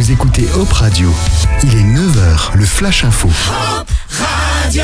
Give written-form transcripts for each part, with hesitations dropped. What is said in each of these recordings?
Vous écoutez Hop Radio. Il est 9h, le Flash Info. Hop Radio.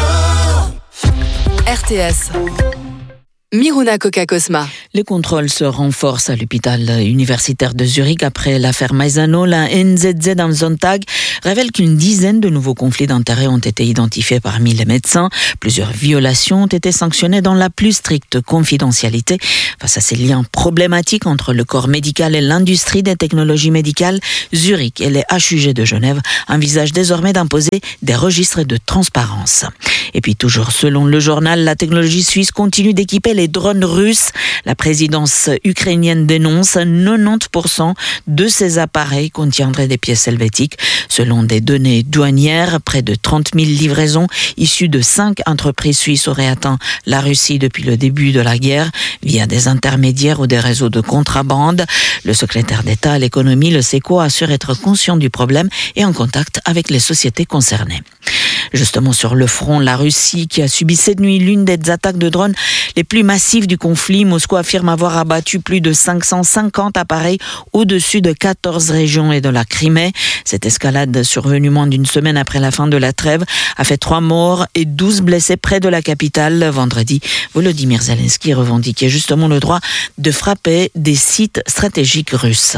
RTS. Miruna Coca-Cosma. Les contrôles se renforcent à l'hôpital universitaire de Zurich après l'affaire Maisano. La NZZ am Sonntag révèle qu'une dizaine de nouveaux conflits d'intérêts ont été identifiés parmi les médecins. Plusieurs violations ont été sanctionnées dans la plus stricte confidentialité. Face à ces liens problématiques entre le corps médical et l'industrie des technologies médicales, Zurich et les HUG de Genève envisagent désormais d'imposer des registres de transparence. Et puis toujours selon le journal, la technologie suisse continue d'équiper les drones russes. La présidence ukrainienne dénonce 90% de ces appareils contiendraient des pièces helvétiques. Selon des données douanières, près de 30 000 livraisons issues de 5 entreprises suisses auraient atteint la Russie depuis le début de la guerre via des intermédiaires ou des réseaux de contrabande. Le secrétaire d'État à l'économie, le SECO, assure être conscient du problème et en contact avec les sociétés concernées. Justement sur le front, la Russie qui a subi cette nuit l'une des attaques de drones les plus massives du conflit. Moscou affirme avoir abattu plus de 550 appareils au-dessus de 14 régions et de la Crimée. Cette escalade survenue moins d'une semaine après la fin de la trêve a fait 3 morts et 12 blessés près de la capitale. Vendredi, Volodymyr Zelensky revendiquait justement le droit de frapper des sites stratégiques russes.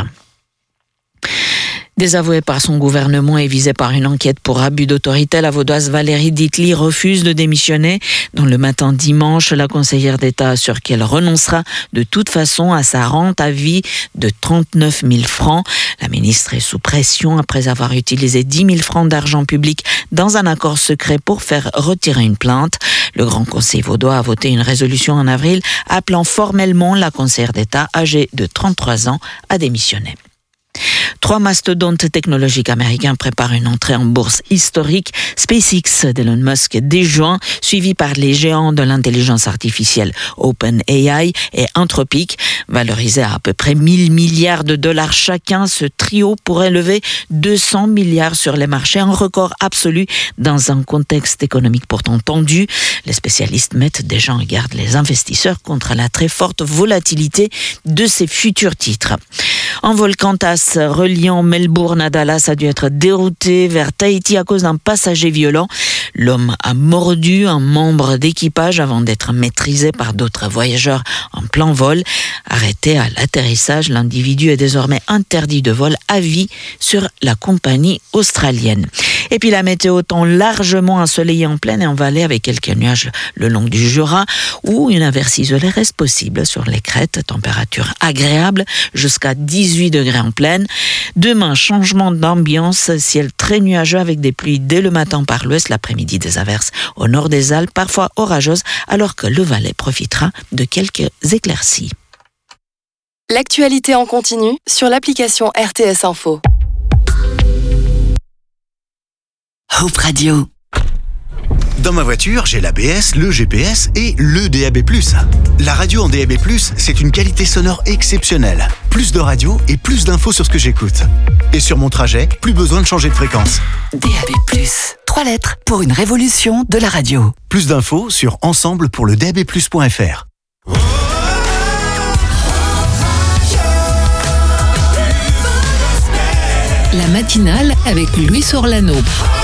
Désavouée par son gouvernement et visée par une enquête pour abus d'autorité, la vaudoise Valérie Dietly refuse de démissionner. Dans le matin dimanche, la conseillère d'État assure qu'elle renoncera de toute façon à sa rente à vie de 39 000 francs. La ministre est sous pression après avoir utilisé 10 000 francs d'argent public dans un accord secret pour faire retirer une plainte. Le Grand Conseil vaudois a voté une résolution en avril appelant formellement la conseillère d'État âgée de 33 ans à démissionner. 3 mastodontes technologiques américains préparent une entrée en bourse historique. SpaceX d'Elon Musk dès juin, suivi par les géants de l'intelligence artificielle OpenAI et Anthropic. Valorisé à peu près 1 000 milliards de dollars chacun, ce trio pourrait lever 200 milliards sur les marchés, un record absolu dans un contexte économique pourtant tendu. Les spécialistes mettent déjà en garde les investisseurs contre la très forte volatilité de ces futurs titres. Un vol Qantas reliant Melbourne à Dallas a dû être dérouté vers Tahiti à cause d'un passager violent. L'homme a mordu un membre d'équipage avant d'être maîtrisé par d'autres voyageurs en plein vol. Arrêté à l'atterrissage, l'individu est désormais interdit de vol à vie sur la compagnie australienne. Et puis la météo, temps largement ensoleillé en plaine et en vallée avec quelques nuages le long du Jura où une averse isolée reste possible sur les crêtes. Température agréable jusqu'à 18 degrés en plaine. Demain, changement d'ambiance, ciel très nuageux avec des pluies dès le matin par l'ouest, l'après-midi des averses au nord des Alpes, parfois orageuses, alors que le Valais profitera de quelques éclaircies. L'actualité en continu sur l'application RTS Info. Hop Radio. Dans ma voiture, j'ai l'ABS, le GPS et le DAB+. La radio en DAB+, c'est une qualité sonore exceptionnelle. Plus de radio et plus d'infos sur ce que j'écoute. Et sur mon trajet, plus besoin de changer de fréquence. DAB+. 3 lettres pour une révolution de la radio. Plus d'infos sur ensemble pour le DAB+.fr. La matinale avec Luis Orlano.